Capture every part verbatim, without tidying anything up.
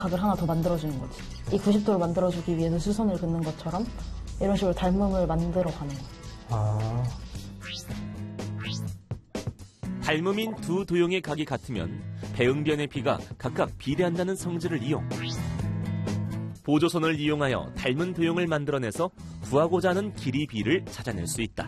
각을 하나 더 만들어주는 거지. 이 구십 도를 만들어주기 위해서 수선을 긋는 것처럼 이런 식으로 닮음을 만들어가는 거야. 아. 닮음인 두 도형의 각이 같으면 배응변의 비가 각각 비례한다는 성질을 이용. 보조선을 이용하여 닮은 도형을 만들어내서 구하고자 하는 길이 비를 찾아낼 수 있다.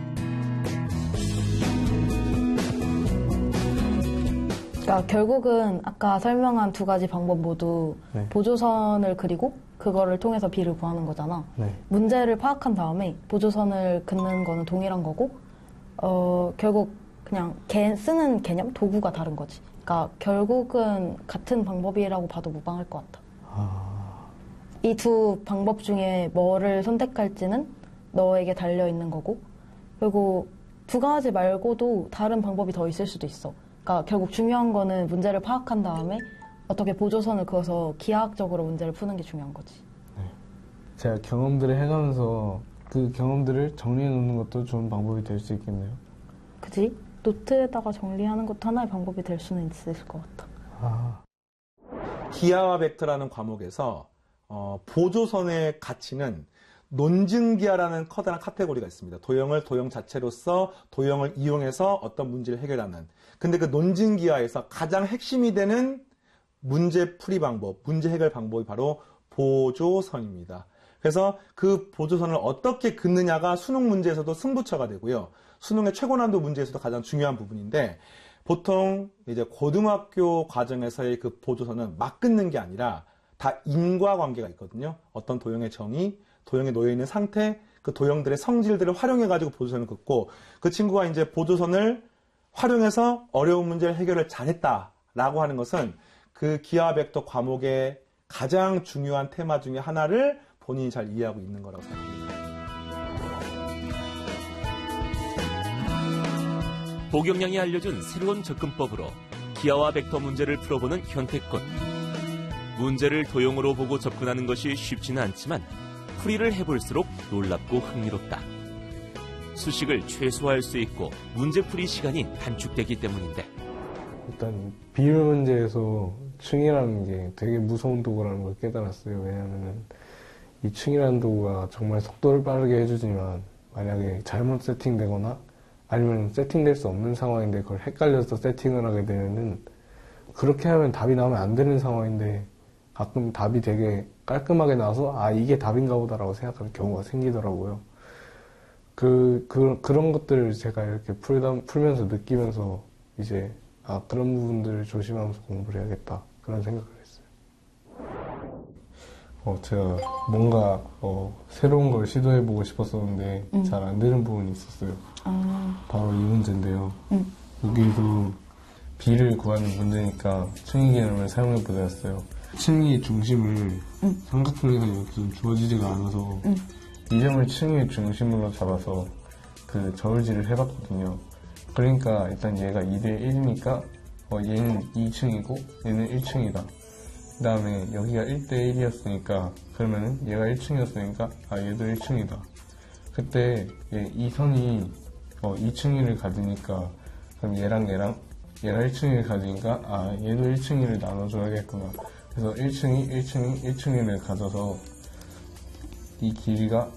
그러니까 결국은 아까 설명한 두 가지 방법 모두 네. 보조선을 그리고 그거를 통해서 비를 구하는 거잖아. 네. 문제를 파악한 다음에 보조선을 긋는 거는 동일한 거고 어, 결국 그냥 개, 쓰는 개념, 도구가 다른 거지. 그러니까 결국은 같은 방법이라고 봐도 무방할 것 같아. 아... 이 두 방법 중에 뭐를 선택할지는 너에게 달려있는 거고 그리고 두 가지 말고도 다른 방법이 더 있을 수도 있어. 그러니까 결국 중요한 거는 문제를 파악한 다음에 어떻게 보조선을 그어서 기하학적으로 문제를 푸는 게 중요한 거지. 네. 제가 경험들을 해가면서 그 경험들을 정리해 놓는 것도 좋은 방법이 될 수 있겠네요. 그치? 노트에다가 정리하는 것도 하나의 방법이 될 수는 있을 것 같아. 아. 기하와 벡터라는 과목에서 어, 보조선의 가치는 논증기하라는 커다란 카테고리가 있습니다. 도형을 도형 자체로서 도형을 이용해서 어떤 문제를 해결하는. 근데 그 논증기하에서 가장 핵심이 되는 문제 풀이 방법, 문제 해결 방법이 바로 보조선입니다. 그래서 그 보조선을 어떻게 긋느냐가 수능 문제에서도 승부처가 되고요. 수능의 최고난도 문제에서도 가장 중요한 부분인데 보통 이제 고등학교 과정에서의 그 보조선은 막 긋는 게 아니라 다 인과관계가 있거든요. 어떤 도형의 정의, 도형에 놓여있는 상태, 그 도형들의 성질들을 활용해가지고 보조선을 긋고 그 친구가 이제 보조선을 활용해서 어려운 문제를 해결을 잘했다라고 하는 것은 그 기하 벡터 과목의 가장 중요한 테마 중에 하나를 본인이 잘 이해하고 있는 거라고 생각합니다. 보경량이 알려준 새로운 접근법으로 기하와 벡터 문제를 풀어보는 현태권. 문제를 도형으로 보고 접근하는 것이 쉽지는 않지만 풀이를 해볼수록 놀랍고 흥미롭다. 수식을 최소화할 수 있고 문제풀이 시간이 단축되기 때문인데 일단 비율 문제에서 층이라는 게 되게 무서운 도구라는 걸 깨달았어요. 왜냐하면 이 층이라는 도구가 정말 속도를 빠르게 해주지만 만약에 잘못 세팅되거나 아니면 세팅될 수 없는 상황인데 그걸 헷갈려서 세팅을 하게 되면은 그렇게 하면 답이 나오면 안 되는 상황인데 가끔 답이 되게 깔끔하게 나와서 아 이게 답인가 보다라고 생각하는 경우가 생기더라고요. 그, 그 그런 것들을 제가 이렇게 풀다, 풀면서 느끼면서 이제 아 그런 부분들을 조심하면서 공부를 해야겠다 그런 생각을 했어요. 어, 제가 뭔가 어, 새로운 걸 시도해보고 싶었었는데 응. 잘 안 되는 부분이 있었어요. 아... 바로 이 문제인데요. 응. 여기도 비를 구하는 문제니까 층위 개념을 사용해보자 했어요. 층위의 중심을 응. 삼각형에서 이렇게 좀 주어지지가 않아서 응. 이 점을 층위의 중심으로 잡아서 그 저울질을 해봤거든요. 그러니까 일단 얘가 이 대 일이니까 어, 얘는 이 층이고 얘는 일 층이다. 그 다음에 여기가 일 대 일이었으니까 그러면은 얘가 일 층이었으니까 아 얘도 일 층이다. 그때 얘, 이 선이 어, 이 층위를 가지니까 그럼 얘랑 얘랑 얘가 일 층위를 가지니까 아 얘도 일 층위를 나눠줘야겠구나. 그래서 일 층위, 일 층위, 일 층위를 가져서 이 길이가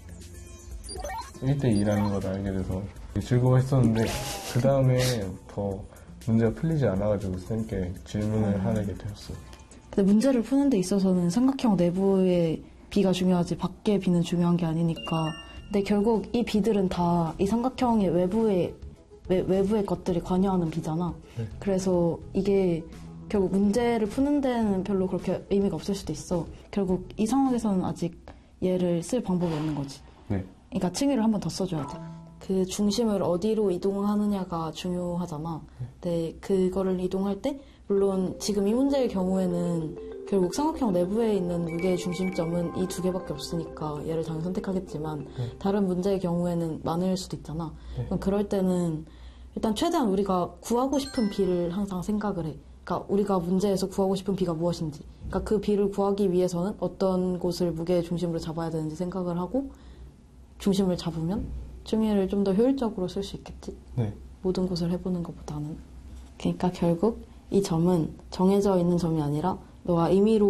일 대 이라는 걸 알게 돼서 즐거워했었는데 그 다음에 더 문제가 풀리지 않아가지고 쌤께 질문을 음. 하게 되었어요. 근데 문제를 푸는 데 있어서는 삼각형 내부의 비가 중요하지 밖의 비는 중요한 게 아니니까 근데 결국 이 비들은 다 이 삼각형의 외부의 외, 외부의 것들이 관여하는 비잖아. 네. 그래서 이게 결국 문제를 푸는 데는 별로 그렇게 의미가 없을 수도 있어. 결국 이 상황에서는 아직 얘를 쓸 방법이 없는 거지. 네. 그러니까 층위를 한 번 더 써줘야 돼. 그 중심을 어디로 이동하느냐가 중요하잖아. 근데 그거를 이동할 때 물론 지금 이 문제의 경우에는 결국 삼각형 내부에 있는 무게의 중심점은 이 두 개밖에 없으니까 얘를 당연히 선택하겠지만 네. 다른 문제의 경우에는 많을 수도 있잖아. 네. 그럼 그럴 때는 일단 최대한 우리가 구하고 싶은 비를 항상 생각을 해. 그러니까 우리가 문제에서 구하고 싶은 비가 무엇인지 그러니까 그 비를 구하기 위해서는 어떤 곳을 무게의 중심으로 잡아야 되는지 생각을 하고 중심을 잡으면 층위를 좀 더 효율적으로 쓸 수 있겠지. 네. 모든 곳을 해보는 것보다는. 그러니까 결국 이 점은 정해져 있는 점이 아니라 너가 임의로